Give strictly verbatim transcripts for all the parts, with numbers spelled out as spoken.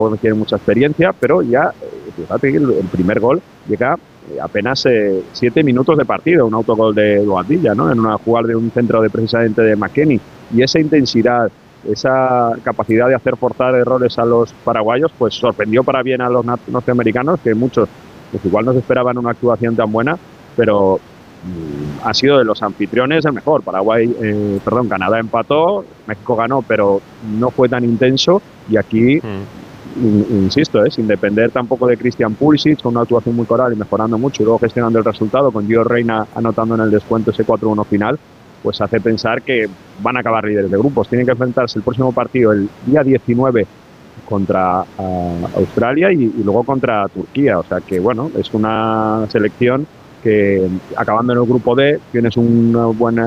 tiene mucha experiencia, pero ya, fíjate que el, el primer gol llega apenas eh, siete minutos de partido, un autogol de Boadilla, ¿no? En una jugada de un centro de precisamente de McKennie. Y esa intensidad, esa capacidad de hacer forzar errores a los paraguayos, pues sorprendió para bien a los norteamericanos, que muchos pues igual no se esperaban una actuación tan buena, pero mmm, ha sido de los anfitriones el mejor. Paraguay, eh, perdón, Canadá empató, México ganó, pero no fue tan intenso, y aquí... Mm. Insisto, ¿eh? sin depender tampoco de Christian Pulisic, con una actuación muy coral y mejorando mucho, y luego gestionando el resultado, con Gio Reyna anotando en el descuento ese cuatro uno final, pues hace pensar que van a acabar líderes de grupos. Tienen que enfrentarse el próximo partido el día diecinueve contra uh, Australia y, y luego contra Turquía. O sea que, bueno, es una selección que, acabando en el grupo D, tienes una buena...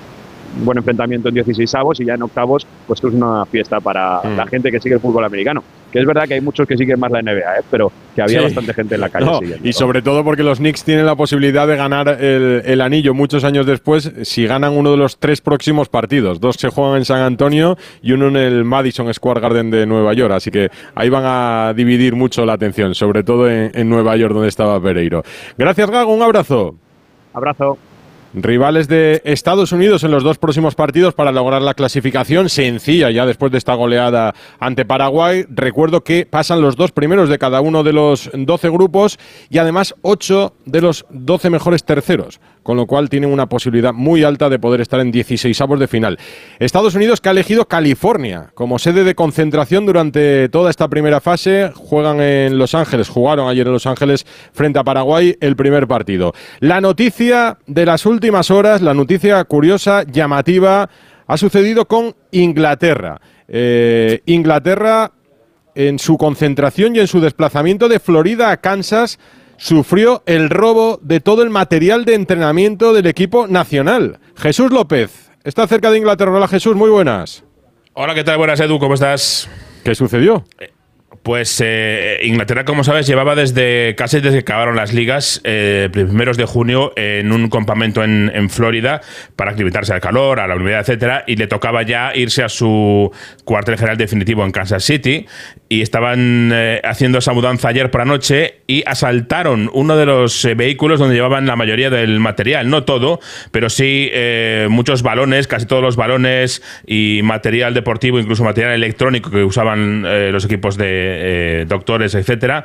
un buen enfrentamiento en dieciseisavos, y ya en octavos pues es una fiesta para mm. la gente que sigue el fútbol americano, que es verdad que hay muchos que siguen más la N B A, ¿eh? pero que había sí. bastante gente en la calle no, siguiendo. Y sobre todo porque los Knicks tienen la posibilidad de ganar el, el anillo muchos años después si ganan uno de los tres próximos partidos. Dos se juegan en San Antonio y uno en el Madison Square Garden de Nueva York, así que ahí van a dividir mucho la atención, sobre todo en, en Nueva York, donde estaba Pereiro. Gracias, Gago, un abrazo. Abrazo. Rivales de Estados Unidos en los dos próximos partidos para lograr la clasificación sencilla ya después de esta goleada ante Paraguay. Recuerdo que pasan los dos primeros de cada uno de los doce grupos y además ocho de los doce mejores terceros, con lo cual tienen una posibilidad muy alta de poder estar en dieciseisavos de final. Estados Unidos, que ha elegido California como sede de concentración durante toda esta primera fase. Juegan en Los Ángeles, jugaron ayer en Los Ángeles frente a Paraguay el primer partido. La noticia de las últimas horas, la noticia curiosa, llamativa, ha sucedido con Inglaterra. Eh, Inglaterra, en su concentración y en su desplazamiento de Florida a Kansas, sufrió el robo de todo el material de entrenamiento del equipo nacional. Jesús López está cerca de Inglaterra. Hola, Jesús, muy buenas. Hola, ¿qué tal? Buenas, Edu, ¿cómo estás? ¿Qué sucedió? Pues eh, Inglaterra, como sabes, llevaba desde casi desde que acabaron las ligas, eh, primeros de junio, en un campamento en, en Florida para aclimatarse al calor, a la humedad, etcétera, y le tocaba ya irse a su cuartel general definitivo en Kansas City, y estaban eh, haciendo esa mudanza ayer por la noche y asaltaron uno de los eh, vehículos donde llevaban la mayoría del material, no todo, pero sí eh, muchos balones, casi todos los balones y material deportivo, incluso material electrónico que usaban eh, los equipos de Eh, doctores, etcétera,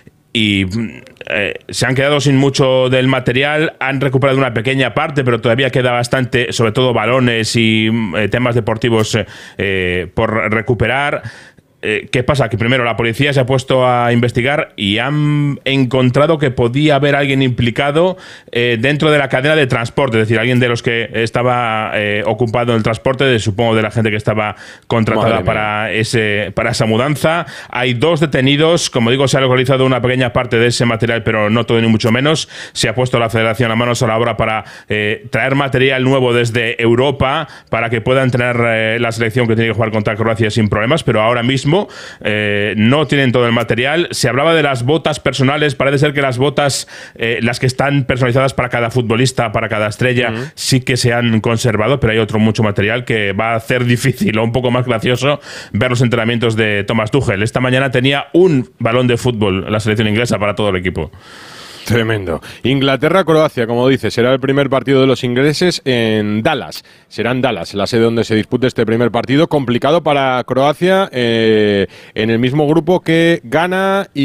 y eh, se han quedado sin mucho del material. Han recuperado una pequeña parte, pero todavía queda bastante, sobre todo balones y eh, temas deportivos eh, por recuperar. Eh, ¿Qué pasa? Que primero la policía se ha puesto a investigar y han encontrado que podía haber alguien implicado eh, dentro de la cadena de transporte, es decir, alguien de los que estaba eh, ocupado en el transporte, de, supongo de la gente que estaba contratada para, ese, para esa mudanza. Hay dos detenidos, como digo, se ha localizado una pequeña parte de ese material, pero no todo ni mucho menos. Se ha puesto la federación a manos a la obra para eh, traer material nuevo desde Europa para que pueda entrenar eh, la selección que tiene que jugar contra Croacia sin problemas, pero ahora mismo Eh, no tienen todo el material. Se hablaba de las botas personales. Parece ser que las botas, eh, las que están personalizadas para cada futbolista, para cada estrella, uh-huh. sí que se han conservado, pero hay otro mucho material que va a hacer difícil o un poco más gracioso ver los entrenamientos de Thomas Tuchel. Esta mañana tenía un balón de fútbol la selección inglesa para todo el equipo. Tremendo. Inglaterra-Croacia, como dice, será el primer partido de los ingleses en Dallas. Será en Dallas, la sede donde se dispute este primer partido. Complicado para Croacia, eh, en el mismo grupo que Ghana y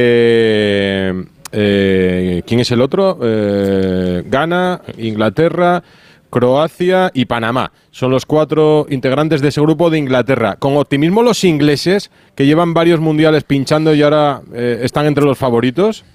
que... Eh, ¿Quién es el otro? Eh, Ghana, Inglaterra, Croacia y Panamá. Son los cuatro integrantes de ese grupo de Inglaterra. Con optimismo los ingleses, que llevan varios mundiales pinchando y ahora eh, están entre los favoritos.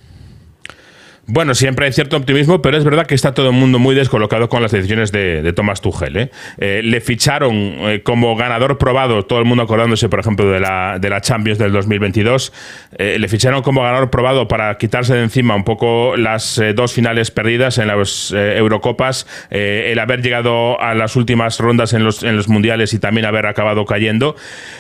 Bueno, siempre hay cierto optimismo, pero es verdad que está todo el mundo muy descolocado con las decisiones de, de Thomas Tuchel. ¿eh? Eh, le ficharon eh, como ganador probado, todo el mundo acordándose, por ejemplo, de la, de la Champions del dos mil veintidós. Eh, le ficharon como ganador probado para quitarse de encima un poco las eh, dos finales perdidas en las eh, Eurocopas, eh, el haber llegado a las últimas rondas en los, en los mundiales y también haber acabado cayendo.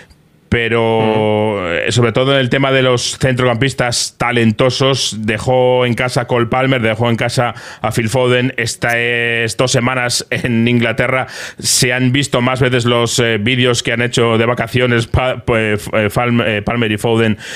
Pero mm. sobre todo en el tema de los centrocampistas talentosos, dejó en casa a Cole Palmer, dejó en casa a Phil Foden. Estas dos semanas en Inglaterra se han visto más veces los eh, vídeos que han hecho de vacaciones pa, pues, eh, Palmer y Foden